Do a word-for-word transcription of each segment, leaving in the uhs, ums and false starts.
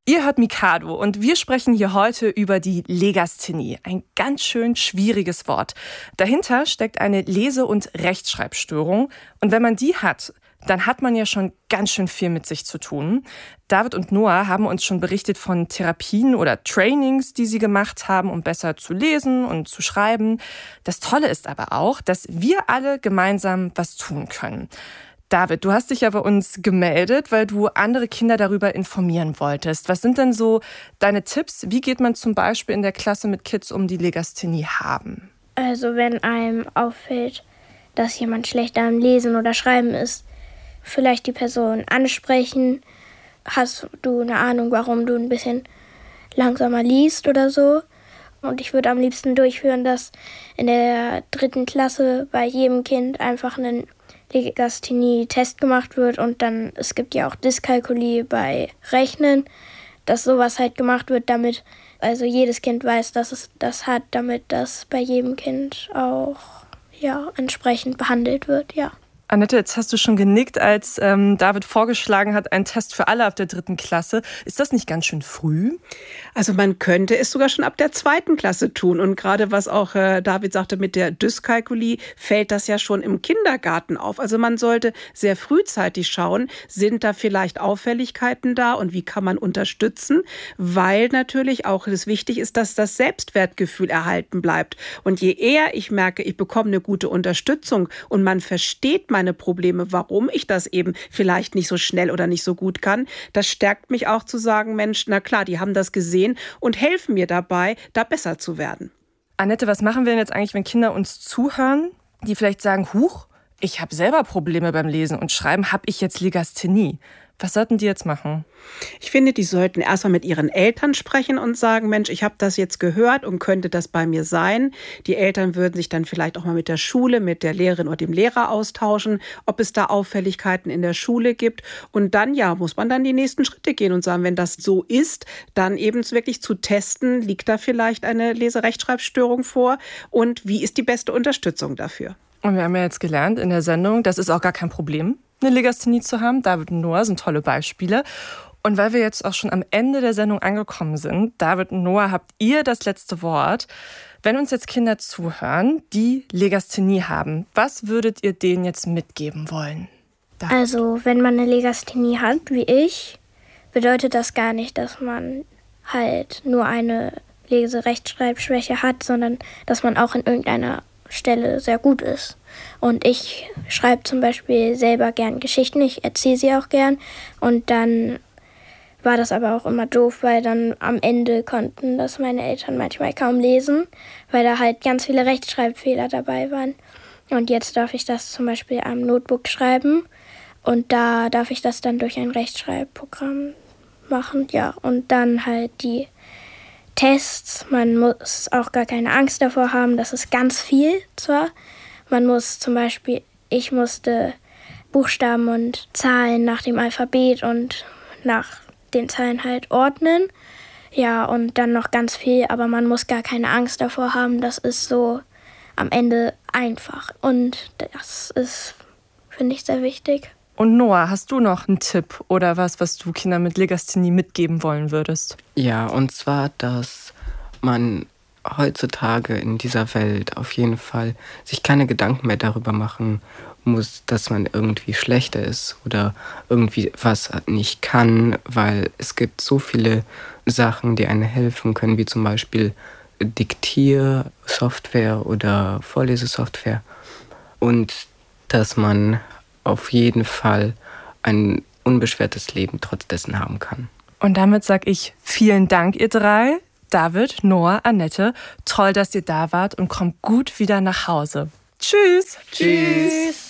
Ihr hört Mikado und wir sprechen hier heute über die Legasthenie. Ein ganz schön schwieriges Wort. Dahinter steckt eine Lese- und Rechtschreibstörung. Und wenn man die hat, dann hat man ja schon ganz schön viel mit sich zu tun. David und Noah haben uns schon berichtet von Therapien oder Trainings, die sie gemacht haben, um besser zu lesen und zu schreiben. Das Tolle ist aber auch, dass wir alle gemeinsam was tun können. David, du hast dich ja bei uns gemeldet, weil du andere Kinder darüber informieren wolltest. Was sind denn so deine Tipps? Wie geht man zum Beispiel in der Klasse mit Kids um, die Legasthenie haben? Also wenn einem auffällt, dass jemand schlecht am Lesen oder Schreiben ist, vielleicht die Person ansprechen. Hast du eine Ahnung, warum du ein bisschen langsamer liest oder so? Und ich würde am liebsten durchführen, dass in der dritten Klasse bei jedem Kind einfach ein Legasthenie-Test gemacht wird und dann, es gibt ja auch Dyskalkulie bei Rechnen, dass sowas halt gemacht wird, damit also jedes Kind weiß, dass es das hat, damit das bei jedem Kind auch ja, entsprechend behandelt wird, ja. Annette, jetzt hast du schon genickt, als ähm, David vorgeschlagen hat, einen Test für alle ab der dritten Klasse. Ist das nicht ganz schön früh? Also man könnte es sogar schon ab der zweiten Klasse tun. Und gerade was auch äh, David sagte mit der Dyskalkulie, fällt das ja schon im Kindergarten auf. Also man sollte sehr frühzeitig schauen, sind da vielleicht Auffälligkeiten da und wie kann man unterstützen? Weil natürlich auch es wichtig ist, dass das Selbstwertgefühl erhalten bleibt. Und je eher ich merke, ich bekomme eine gute Unterstützung und man versteht meine Probleme, warum ich das eben vielleicht nicht so schnell oder nicht so gut kann. Das stärkt mich auch zu sagen, Mensch, na klar, die haben das gesehen und helfen mir dabei, da besser zu werden. Annette, was machen wir denn jetzt eigentlich, wenn Kinder uns zuhören, die vielleicht sagen, huch, ich habe selber Probleme beim Lesen und Schreiben, habe ich jetzt Legasthenie? Was sollten die jetzt machen? Ich finde, die sollten erstmal mit ihren Eltern sprechen und sagen, Mensch, ich habe das jetzt gehört und könnte das bei mir sein. Die Eltern würden sich dann vielleicht auch mal mit der Schule, mit der Lehrerin oder dem Lehrer austauschen, ob es da Auffälligkeiten in der Schule gibt. Und dann, ja, muss man dann die nächsten Schritte gehen und sagen, wenn das so ist, dann eben wirklich zu testen, liegt da vielleicht eine Leserechtschreibstörung vor und wie ist die beste Unterstützung dafür? Und wir haben ja jetzt gelernt in der Sendung, das ist auch gar kein Problem, eine Legasthenie zu haben. David und Noah sind tolle Beispiele. Und weil wir jetzt auch schon am Ende der Sendung angekommen sind, David und Noah, habt ihr das letzte Wort. Wenn uns jetzt Kinder zuhören, die Legasthenie haben, was würdet ihr denen jetzt mitgeben wollen? David. Also wenn man eine Legasthenie hat, wie ich, bedeutet das gar nicht, dass man halt nur eine Lese-Rechtschreibschwäche hat, sondern dass man auch in irgendeiner Stelle sehr gut ist. Und ich schreibe zum Beispiel selber gern Geschichten, ich erzähle sie auch gern. Und dann war das aber auch immer doof, weil dann am Ende konnten das meine Eltern manchmal kaum lesen, weil da halt ganz viele Rechtschreibfehler dabei waren. Und jetzt darf ich das zum Beispiel am Notebook schreiben und da darf ich das dann durch ein Rechtschreibprogramm machen. Ja, und dann halt die Tests, man muss auch gar keine Angst davor haben, das ist ganz viel zwar. Man muss zum Beispiel, ich musste Buchstaben und Zahlen nach dem Alphabet und nach den Zahlen halt ordnen. Ja, und dann noch ganz viel, aber man muss gar keine Angst davor haben, das ist so am Ende einfach. Und das ist, finde ich, sehr wichtig. Und Noah, hast du noch einen Tipp oder was, was du Kindern mit Legasthenie mitgeben wollen würdest? Ja, und zwar, dass man heutzutage in dieser Welt auf jeden Fall sich keine Gedanken mehr darüber machen muss, dass man irgendwie schlechter ist oder irgendwie was nicht kann, weil es gibt so viele Sachen, die einem helfen können, wie zum Beispiel Diktiersoftware oder Vorlesesoftware. Und dass man auf jeden Fall ein unbeschwertes Leben trotz dessen haben kann. Und damit sage ich vielen Dank, ihr drei. David, Noah, Annette, toll, dass ihr da wart und kommt gut wieder nach Hause. Tschüss. Tschüss.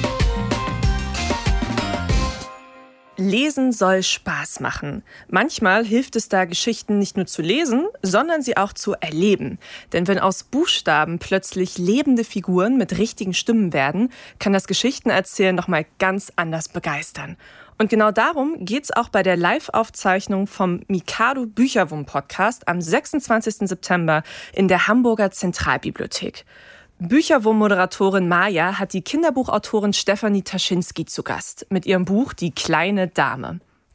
Lesen soll Spaß machen. Manchmal hilft es da, Geschichten nicht nur zu lesen, sondern sie auch zu erleben. Denn wenn aus Buchstaben plötzlich lebende Figuren mit richtigen Stimmen werden, kann das Geschichtenerzählen nochmal ganz anders begeistern. Und genau darum geht's auch bei der Live-Aufzeichnung vom Mikado Bücherwurm-Podcast am sechsundzwanzigsten September in der Hamburger Zentralbibliothek. Bücherwurm-Moderatorin Maja hat die Kinderbuchautorin Stefanie Taschinski zu Gast mit ihrem Buch Die kleine Dame.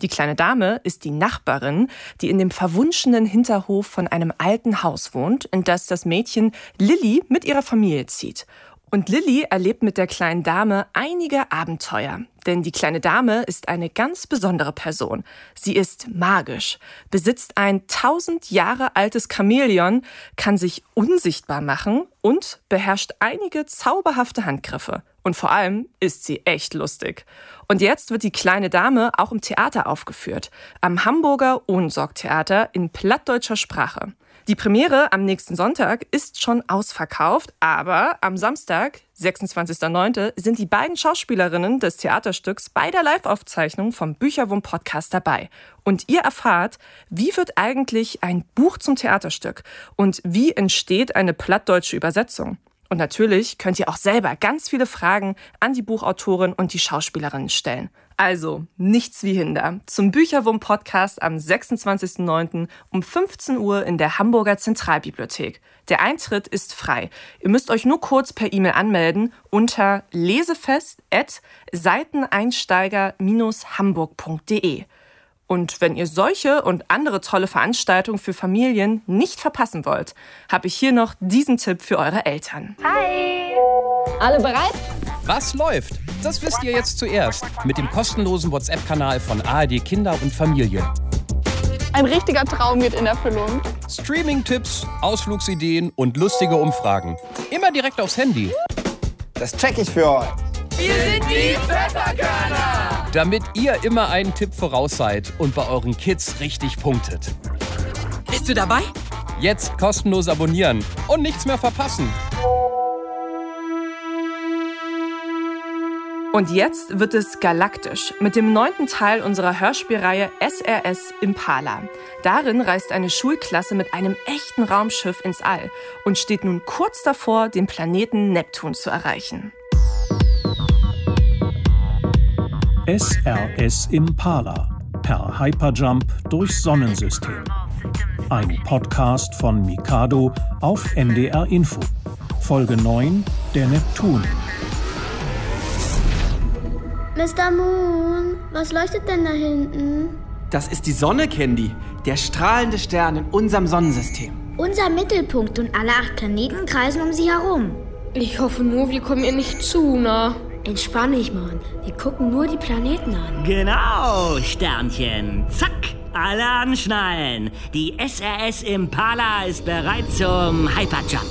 Die kleine Dame ist die Nachbarin, die in dem verwunschenen Hinterhof von einem alten Haus wohnt, in das das Mädchen Lilly mit ihrer Familie zieht. Und Lilly erlebt mit der kleinen Dame einige Abenteuer. Denn die kleine Dame ist eine ganz besondere Person. Sie ist magisch, besitzt ein tausend Jahre altes Chamäleon, kann sich unsichtbar machen und beherrscht einige zauberhafte Handgriffe. Und vor allem ist sie echt lustig. Und jetzt wird die kleine Dame auch im Theater aufgeführt. Am Hamburger Ohnsorg-Theater in plattdeutscher Sprache. Die Premiere am nächsten Sonntag ist schon ausverkauft, aber am Samstag, sechsundzwanzigster neunter, sind die beiden Schauspielerinnen des Theaterstücks bei der Live-Aufzeichnung vom Bücherwurm-Podcast dabei. Und ihr erfahrt, wie wird eigentlich ein Buch zum Theaterstück und wie entsteht eine plattdeutsche Übersetzung. Und natürlich könnt ihr auch selber ganz viele Fragen an die Buchautorin und die Schauspielerinnen stellen. Also, nichts wie Hinder. Zum Bücherwurm-Podcast am sechsundzwanzigster neunter um fünfzehn Uhr in der Hamburger Zentralbibliothek. Der Eintritt ist frei. Ihr müsst euch nur kurz per E-Mail anmelden unter lesefest at seiteneinsteiger Bindestrich hamburg punkt de. Und wenn ihr solche und andere tolle Veranstaltungen für Familien nicht verpassen wollt, habe ich hier noch diesen Tipp für eure Eltern. Hi! Alle bereit? Was läuft? Das wisst ihr jetzt zuerst mit dem kostenlosen WhatsApp-Kanal von A R D Kinder und Familie. Ein richtiger Traum geht in Erfüllung. Streaming-Tipps, Ausflugsideen und lustige Umfragen. Immer direkt aufs Handy. Das check ich für euch. Wir sind die Pfefferkörner! Damit ihr immer einen Tipp voraus seid und bei euren Kids richtig punktet. Bist du dabei? Jetzt kostenlos abonnieren und nichts mehr verpassen. Und jetzt wird es galaktisch mit dem neunten Teil unserer Hörspielreihe S R S Impala. Darin reist eine Schulklasse mit einem echten Raumschiff ins All und steht nun kurz davor, den Planeten Neptun zu erreichen. S R S Impala per Hyperjump durchs Sonnensystem. Ein Podcast von Mikado auf N D R Info. Folge neun, der Neptun. Mister Moon, was leuchtet denn da hinten? Das ist die Sonne, Candy. Der strahlende Stern in unserem Sonnensystem. Unser Mittelpunkt und alle acht Planeten kreisen um sie herum. Ich hoffe nur, wir kommen ihr nicht zu nah. Entspann dich, Mann. Wir gucken nur die Planeten an. Genau, Sternchen. Zack, alle anschnallen. Die S R S Impala ist bereit zum Hyperjump.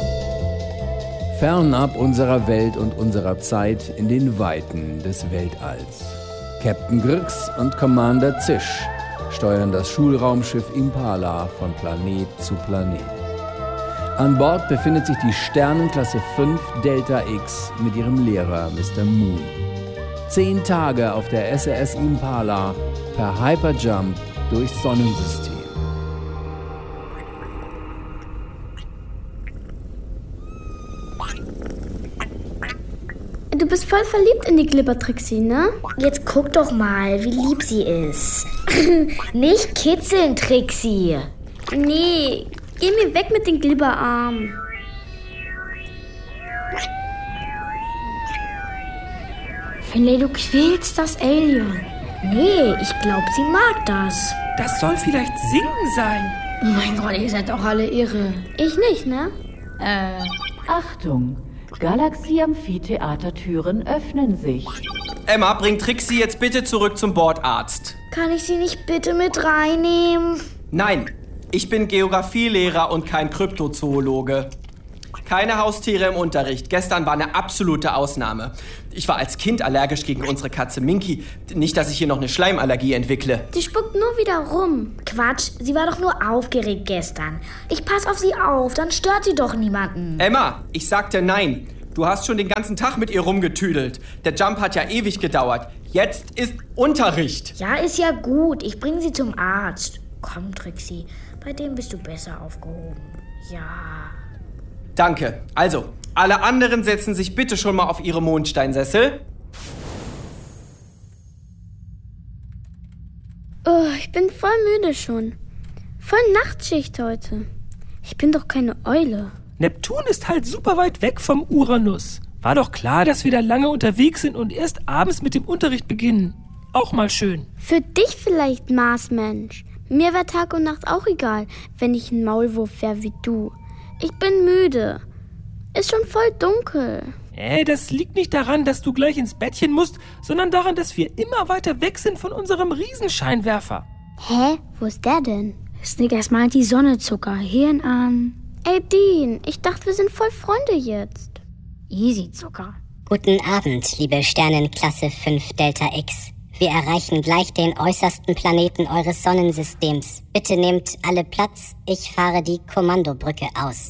Fernab unserer Welt und unserer Zeit in den Weiten des Weltalls. Captain Grix und Commander Zisch steuern das Schulraumschiff Impala von Planet zu Planet. An Bord befindet sich die Sternenklasse fünf Delta X mit ihrem Lehrer Mister Moon. Zehn Tage auf der S R S Impala per Hyperjump durchs Sonnensystem. Du bist voll verliebt in die Glibber-Trixie, ne? Jetzt guck doch mal, wie lieb sie ist. Nicht kitzeln, Trixie. Nee, geh mir weg mit den Glibberarmen. Finley, du quälst das Alien. Nee, ich glaube, sie mag das. Das soll vielleicht Singen sein. Oh mein Gott, ihr seid doch alle irre. Ich nicht, ne? Äh, Achtung. Galaxie-Amphitheatertüren öffnen sich. Emma, bring Trixie jetzt bitte zurück zum Bordarzt. Kann ich sie nicht bitte mit reinnehmen? Nein, ich bin Geographielehrer und kein Kryptozoologe. Keine Haustiere im Unterricht. Gestern war eine absolute Ausnahme. Ich war als Kind allergisch gegen unsere Katze Minky. Nicht, dass ich hier noch eine Schleimallergie entwickle. Sie spuckt nur wieder rum. Quatsch, sie war doch nur aufgeregt gestern. Ich pass auf sie auf, dann stört sie doch niemanden. Emma, ich sagte nein. Du hast schon den ganzen Tag mit ihr rumgetüdelt. Der Jump hat ja ewig gedauert. Jetzt ist Unterricht. Ja, ist ja gut. Ich bringe sie zum Arzt. Komm, Trixie, bei dem bist du besser aufgehoben. Ja. Danke. Also, alle anderen setzen sich bitte schon mal auf ihre Mondsteinsessel. Oh, ich bin voll müde schon. Voll Nachtschicht heute. Ich bin doch keine Eule. Neptun ist halt super weit weg vom Uranus. War doch klar, dass wir da lange unterwegs sind und erst abends mit dem Unterricht beginnen. Auch mal schön. Für dich vielleicht, Marsmensch. Mir wäre Tag und Nacht auch egal, wenn ich ein Maulwurf wäre wie du. Ich bin müde. Ist schon voll dunkel. Ey, das liegt nicht daran, dass du gleich ins Bettchen musst, sondern daran, dass wir immer weiter weg sind von unserem Riesenscheinwerfer. Hä? Wo ist der denn? Snick erstmal die Sonne, Zucker. Hirn an. Ey, Dean, ich dachte, wir sind voll Freunde jetzt. Easy, Zucker. Guten Abend, liebe Sternenklasse fünf Delta X. Wir erreichen gleich den äußersten Planeten eures Sonnensystems. Bitte nehmt alle Platz, ich fahre die Kommandobrücke aus.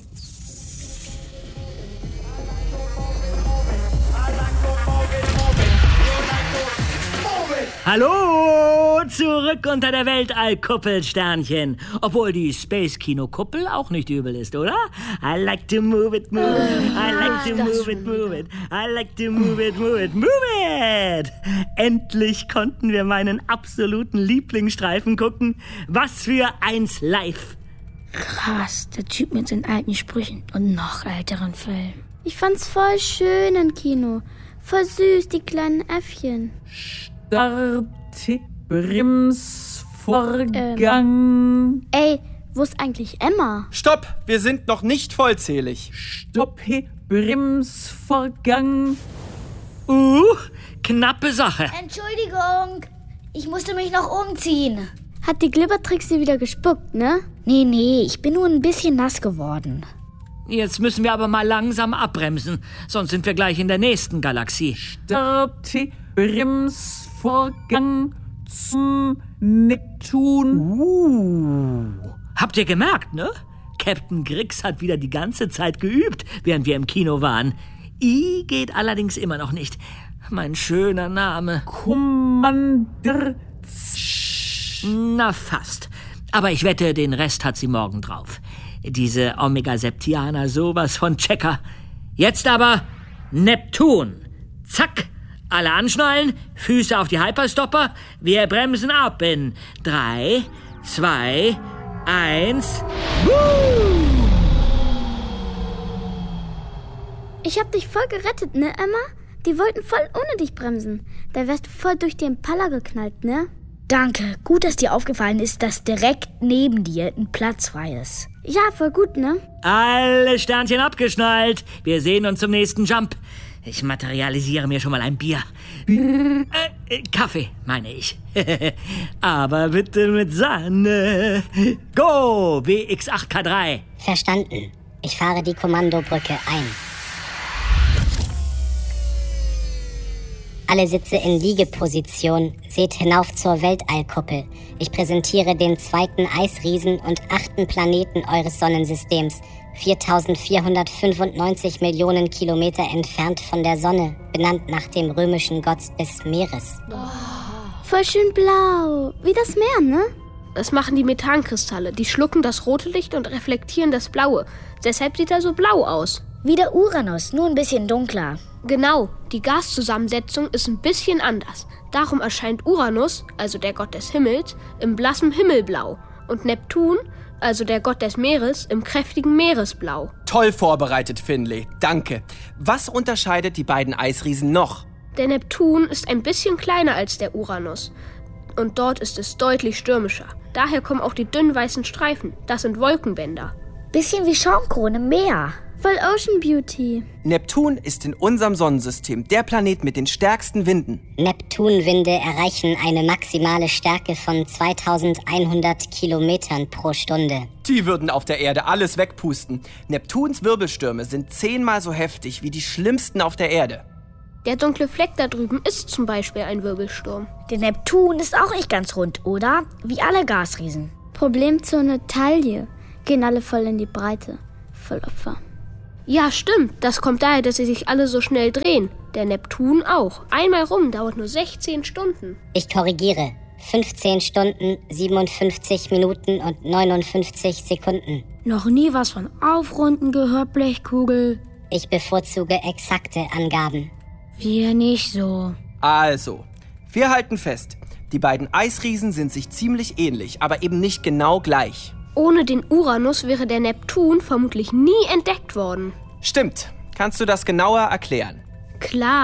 Hallo, zurück unter der Weltallkuppel, Sternchen. Obwohl die Space-Kino-Kuppel auch nicht übel ist, oder? I like to move it, move it. I like to move it, move it. I like to move it, move it, move it. Endlich konnten wir meinen absoluten Lieblingsstreifen gucken. Was für eins live. Krass, der Typ mit seinen alten Sprüchen und noch älteren Filmen. Ich fand's voll schön im Kino. Voll süß, die kleinen Äffchen. Starte Bremsvorgang. Ähm, ey, wo ist eigentlich Emma? Stopp, wir sind noch nicht vollzählig. Stoppe Bremsvorgang. Uh, knappe Sache. Entschuldigung, ich musste mich noch umziehen. Hat die Glibbertrixie wieder gespuckt, ne? Nee, nee, ich bin nur ein bisschen nass geworden. Jetzt müssen wir aber mal langsam abbremsen, sonst sind wir gleich in der nächsten Galaxie. Starte Bremsvorgang zum Neptun. Uh, habt ihr gemerkt, ne? Captain Griggs hat wieder die ganze Zeit geübt, während wir im Kino waren. I geht allerdings immer noch nicht. Mein schöner Name. Commander. Na, fast. Aber ich wette, den Rest hat sie morgen drauf. Diese Omega-Septianer, sowas von Checker. Jetzt aber Neptun. Zack. Alle anschnallen, Füße auf die Hyperstopper. Wir bremsen ab in drei, zwei, eins. Woo! Ich hab dich voll gerettet, ne, Emma? Die wollten voll ohne dich bremsen. Da wärst du voll durch den Impala geknallt, ne? Danke. Gut, dass dir aufgefallen ist, dass direkt neben dir ein Platz frei ist. Ja, voll gut, ne? Alle Sternchen abgeschnallt. Wir sehen uns zum nächsten Jump. Ich materialisiere mir schon mal ein Bier. äh, äh, Kaffee, meine ich. Aber bitte mit Sahne. Go, B X acht K drei. Verstanden. Ich fahre die Kommandobrücke ein. Alle Sitze in Liegeposition. Seht hinauf zur Weltallkuppel. Ich präsentiere den zweiten Eisriesen und achten Planeten eures Sonnensystems. viertausendvierhundertfünfundneunzig Millionen Kilometer entfernt von der Sonne, benannt nach dem römischen Gott des Meeres. Oh. Voll schön blau. Wie das Meer, ne? Das machen die Methankristalle. Die schlucken das rote Licht und reflektieren das blaue. Deshalb sieht er so blau aus. Wie der Uranus, nur ein bisschen dunkler. Genau, die Gaszusammensetzung ist ein bisschen anders. Darum erscheint Uranus, also der Gott des Himmels, im blassen Himmelblau. Und Neptun, also der Gott des Meeres, im kräftigen Meeresblau. Toll vorbereitet, Finlay. Danke. Was unterscheidet die beiden Eisriesen noch? Der Neptun ist ein bisschen kleiner als der Uranus. Und dort ist es deutlich stürmischer. Daher kommen auch die dünnen weißen Streifen. Das sind Wolkenbänder. Bisschen wie Schaumkrone im Meer. Voll Ocean Beauty. Neptun ist in unserem Sonnensystem der Planet mit den stärksten Winden. Neptunwinde erreichen eine maximale Stärke von zweitausendeinhundert Kilometern pro Stunde. Die würden auf der Erde alles wegpusten. Neptuns Wirbelstürme sind zehnmal so heftig wie die schlimmsten auf der Erde. Der dunkle Fleck da drüben ist zum Beispiel ein Wirbelsturm. Der Neptun ist auch nicht ganz rund, oder? Wie alle Gasriesen. Problemzone Taille. Gehen alle voll in die Breite. Voll Opfer. Ja, stimmt. Das kommt daher, dass sie sich alle so schnell drehen. Der Neptun auch. Einmal rum dauert nur sechzehn Stunden. Ich korrigiere. fünfzehn Stunden, siebenundfünfzig Minuten und neunundfünfzig Sekunden. Noch nie was von Aufrunden gehört, Blechkugel. Ich bevorzuge exakte Angaben. Wir nicht so. Also, wir halten fest. Die beiden Eisriesen sind sich ziemlich ähnlich, aber eben nicht genau gleich. Ohne den Uranus wäre der Neptun vermutlich nie entdeckt worden. Stimmt. Kannst du das genauer erklären? Klar.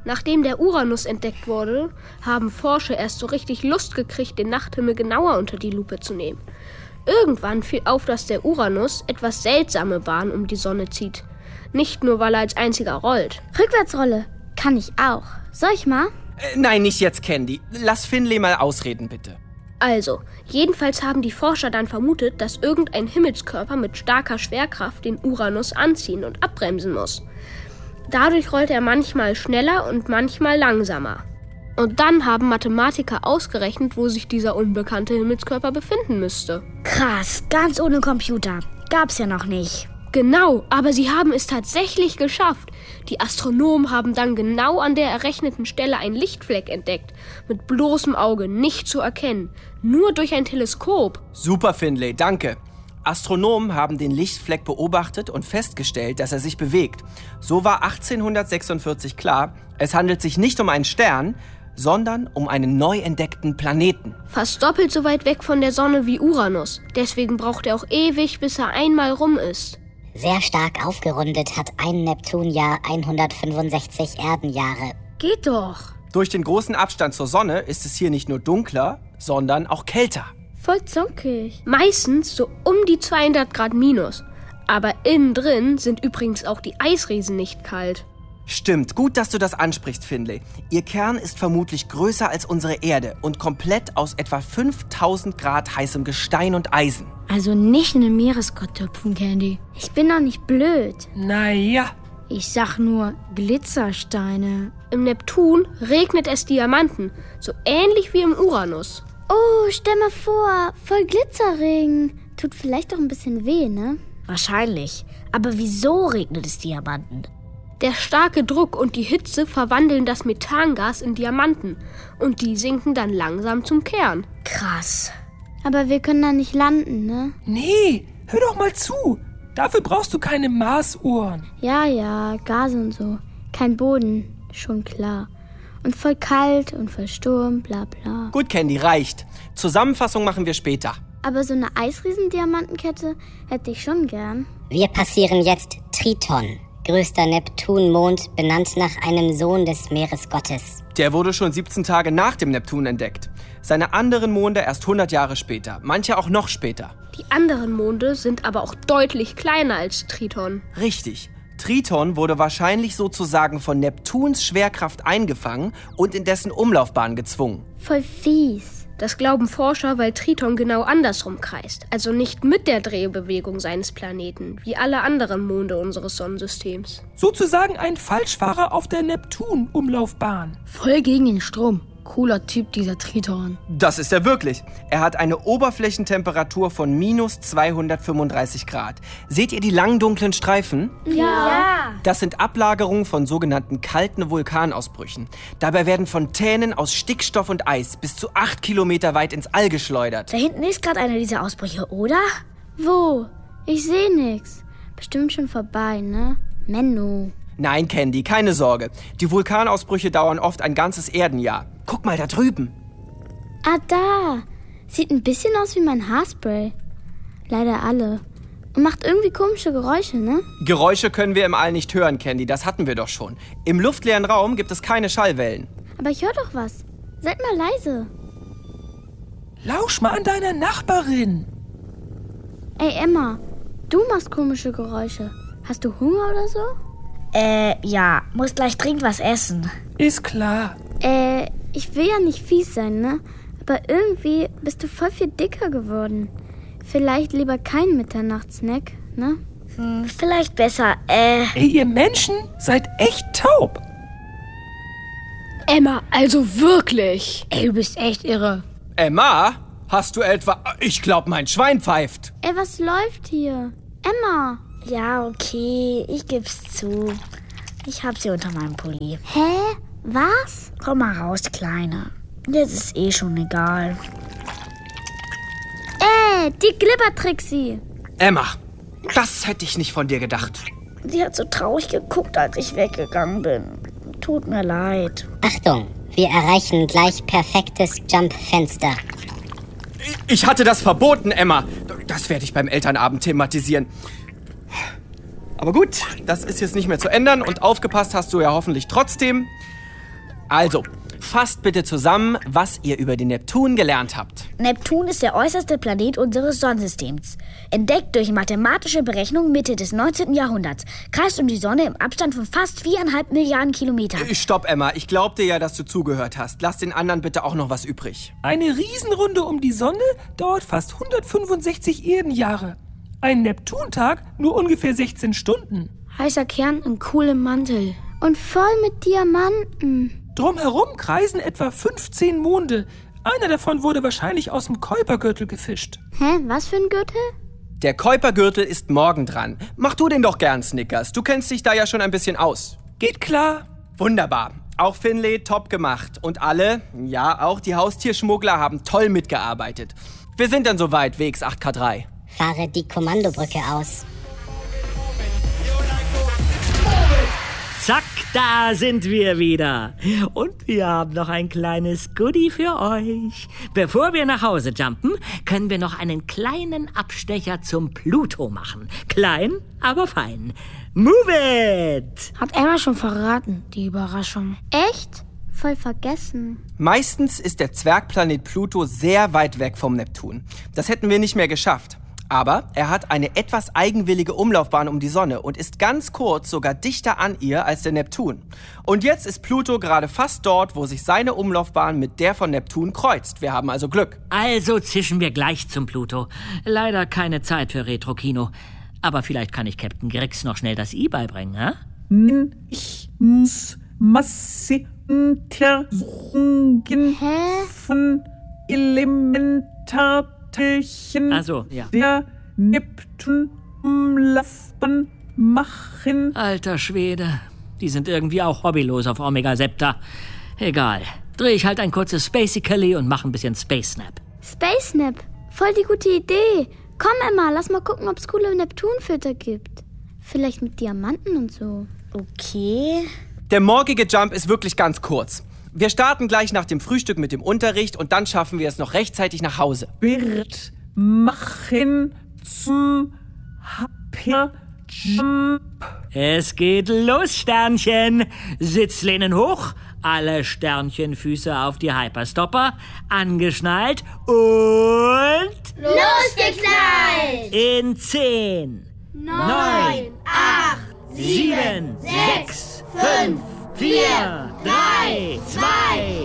Nachdem der Uranus entdeckt wurde, haben Forscher erst so richtig Lust gekriegt, den Nachthimmel genauer unter die Lupe zu nehmen. Irgendwann fiel auf, dass der Uranus etwas seltsame Bahnen um die Sonne zieht. Nicht nur, weil er als einziger rollt. Rückwärtsrolle kann ich auch. Soll ich mal? Äh, nein, nicht jetzt, Candy. Lass Finley mal ausreden, bitte. Also, jedenfalls haben die Forscher dann vermutet, dass irgendein Himmelskörper mit starker Schwerkraft den Uranus anziehen und abbremsen muss. Dadurch rollt er manchmal schneller und manchmal langsamer. Und dann haben Mathematiker ausgerechnet, wo sich dieser unbekannte Himmelskörper befinden müsste. Krass, ganz ohne Computer. Gab's ja noch nicht. Genau, aber sie haben es tatsächlich geschafft. Die Astronomen haben dann genau an der errechneten Stelle einen Lichtfleck entdeckt. Mit bloßem Auge nicht zu erkennen. Nur durch ein Teleskop. Super, Finley, danke. Astronomen haben den Lichtfleck beobachtet und festgestellt, dass er sich bewegt. So war achtzehnhundertsechsundvierzig klar, es handelt sich nicht um einen Stern, sondern um einen neu entdeckten Planeten. Fast doppelt so weit weg von der Sonne wie Uranus. Deswegen braucht er auch ewig, bis er einmal rum ist. Sehr stark aufgerundet hat ein Neptunjahr hundertfünfundsechzig Erdenjahre. Geht doch. Durch den großen Abstand zur Sonne ist es hier nicht nur dunkler, sondern auch kälter. Voll zuckig. Meistens so um die zweihundert Grad minus. Aber innen drin sind übrigens auch die Eisriesen nicht kalt. Stimmt, gut, dass du das ansprichst, Finley. Ihr Kern ist vermutlich größer als unsere Erde und komplett aus etwa fünftausend Grad heißem Gestein und Eisen. Also nicht in den Meeresgott tupfen, Candy. Ich bin doch nicht blöd. Naja. Ich sag nur Glitzersteine. Im Neptun regnet es Diamanten, so ähnlich wie im Uranus. Oh, stell mal vor, voll Glitzerregen. Tut vielleicht doch ein bisschen weh, ne? Wahrscheinlich. Aber wieso regnet es Diamanten? Der starke Druck und die Hitze verwandeln das Methangas in Diamanten und die sinken dann langsam zum Kern. Krass. Aber wir können da nicht landen, ne? Nee, hör doch mal zu. Dafür brauchst du keine Marsuhren. Ja, ja, Gase und so. Kein Boden, schon klar. Und voll kalt und voll Sturm, bla bla. Gut, Candy, reicht. Zusammenfassung machen wir später. Aber so eine Eisriesen-Diamantenkette hätte ich schon gern. Wir passieren jetzt Triton, größter Neptunmond, benannt nach einem Sohn des Meeresgottes. Der wurde schon siebzehn Tage nach dem Neptun entdeckt. Seine anderen Monde erst hundert Jahre später, manche auch noch später. Die anderen Monde sind aber auch deutlich kleiner als Triton. Richtig. Triton wurde wahrscheinlich sozusagen von Neptuns Schwerkraft eingefangen und in dessen Umlaufbahn gezwungen. Voll fies. Das glauben Forscher, weil Triton genau andersrum kreist. Also nicht mit der Drehbewegung seines Planeten, wie alle anderen Monde unseres Sonnensystems. Sozusagen ein Falschfahrer auf der Neptun-Umlaufbahn. Voll gegen den Strom. Cooler Typ, dieser Triton. Das ist er wirklich. Er hat eine Oberflächentemperatur von minus zweihundertfünfunddreißig Grad. Seht ihr die langen dunklen Streifen? Ja. Das sind Ablagerungen von sogenannten kalten Vulkanausbrüchen. Dabei werden Fontänen aus Stickstoff und Eis bis zu acht Kilometer weit ins All geschleudert. Da hinten ist gerade einer dieser Ausbrüche, oder? Wo? Ich sehe nix. Bestimmt schon vorbei, ne? Menno. Nein, Candy, keine Sorge. Die Vulkanausbrüche dauern oft ein ganzes Erdenjahr. Guck mal da drüben. Ah, da. Sieht ein bisschen aus wie mein Haarspray. Leider alle. Und macht irgendwie komische Geräusche, ne? Geräusche können wir im All nicht hören, Candy. Das hatten wir doch schon. Im luftleeren Raum gibt es keine Schallwellen. Aber ich höre doch was. Seid mal leise. Lausch mal an deiner Nachbarin. Ey, Emma. Du machst komische Geräusche. Hast du Hunger oder so? Äh, ja. Muss gleich dringend was essen. Ist klar. Äh, ich will ja nicht fies sein, ne? Aber irgendwie bist du voll viel dicker geworden. Vielleicht lieber kein Mitternachtssnack, ne? Hm, vielleicht besser, äh... Ey, ihr Menschen seid echt taub. Emma, also wirklich. Ey, du bist echt irre. Emma, hast du etwa... Ich glaub, mein Schwein pfeift. Ey, was läuft hier? Emma! Ja, okay, ich geb's zu. Ich hab sie unter meinem Pulli. Hä? Was? Komm mal raus, Kleine. Jetzt ist eh schon egal. Ey, die Glibbertrixie. Emma, das hätte ich nicht von dir gedacht. Sie hat so traurig geguckt, als ich weggegangen bin. Tut mir leid. Achtung, wir erreichen gleich perfektes Jump-Fenster. Ich hatte das verboten, Emma. Das werde ich beim Elternabend thematisieren. Aber gut, das ist jetzt nicht mehr zu ändern und aufgepasst hast du ja hoffentlich trotzdem. Also, fasst bitte zusammen, was ihr über den Neptun gelernt habt. Neptun ist der äußerste Planet unseres Sonnensystems. Entdeckt durch mathematische Berechnungen Mitte des neunzehnten Jahrhunderts. Kreist um die Sonne im Abstand von fast viereinhalb Milliarden Kilometern. Stopp, Emma. Ich glaubte ja, dass du zugehört hast. Lass den anderen bitte auch noch was übrig. Eine Riesenrunde um die Sonne dauert fast hundertfünfundsechzig Erdenjahre. Ein Neptuntag nur ungefähr sechzehn Stunden. Heißer Kern in coolem Mantel. Und voll mit Diamanten. Drumherum kreisen etwa fünfzehn Monde. Einer davon wurde wahrscheinlich aus dem Kuipergürtel gefischt. Hä, was für ein Gürtel? Der Kuipergürtel ist morgen dran. Mach du den doch gern, Snickers. Du kennst dich da ja schon ein bisschen aus. Geht klar. Wunderbar. Auch Finlay top gemacht. Und alle, ja, auch die Haustierschmuggler haben toll mitgearbeitet. Wir sind dann soweit, W X acht K drei. Fahre die Kommandobrücke aus. Zack, da sind wir wieder. Und wir haben noch ein kleines Goodie für euch. Bevor wir nach Hause jumpen, können wir noch einen kleinen Abstecher zum Pluto machen. Klein, aber fein. Move it! Hat Emma schon verraten, die Überraschung. Echt? Voll vergessen. Meistens ist der Zwergplanet Pluto sehr weit weg vom Neptun. Das hätten wir nicht mehr geschafft. Aber er hat eine etwas eigenwillige Umlaufbahn um die Sonne und ist ganz kurz sogar dichter an ihr als der Neptun. Und jetzt ist Pluto gerade fast dort, wo sich seine Umlaufbahn mit der von Neptun kreuzt. Wir haben also Glück. Also zischen wir gleich zum Pluto. Leider keine Zeit für Retro-Kino. Aber vielleicht kann ich Captain Grix noch schnell das I beibringen, hä? Ich muss Massenuntersuchungen von Elementar Also, ja. Der Neptun-Umlaufbahn machen. Alter Schwede, die sind irgendwie auch hobbylos auf Omega Septa. Egal, dreh ich halt ein kurzes Spacey-Kelly und mach ein bisschen Space Snap. Space Snap, voll die gute Idee. Komm Emma, lass mal gucken, ob es coole Neptunfilter gibt. Vielleicht mit Diamanten und so. Okay. Der morgige Jump ist wirklich ganz kurz. Wir starten gleich nach dem Frühstück mit dem Unterricht und dann schaffen wir es noch rechtzeitig nach Hause. Wird machen zum Hyperjump. Es geht los, Sternchen. Sitzlehnen hoch, alle Sternchenfüße auf die Hyperstopper, angeschnallt und... Losgeknallt! In zehn, neun, acht, sieben, sechs, fünf, vier, drei, zwei...